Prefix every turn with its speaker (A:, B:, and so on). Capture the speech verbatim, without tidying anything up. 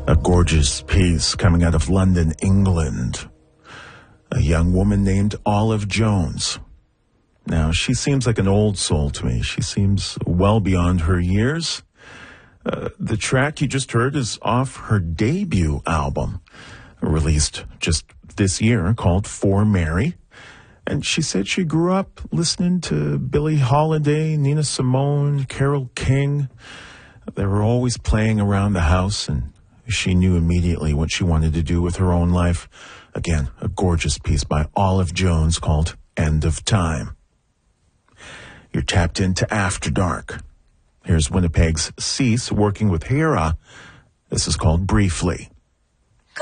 A: A gorgeous piece coming out of London, England. A young woman named Olive Jones. Now, she seems like an old soul to me. She seems well beyond her years. Uh, the track you just heard is off her debut album, released just this year, called For Mary. And she said she grew up listening to Billie Holiday, Nina Simone, Carole King. They were always playing around the house, and she knew immediately what she wanted to do with her own life. Again, a gorgeous piece by Olive Jones called End of Time. You're tapped into After Dark. Here's Winnipeg's Cease working with Hera. This is called Briefly.